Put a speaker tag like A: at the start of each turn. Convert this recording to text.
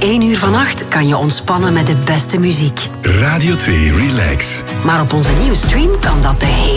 A: 1 uur vannacht kan je ontspannen met de beste muziek.
B: Radio 2 Relax.
A: Maar op onze nieuwe stream kan dat de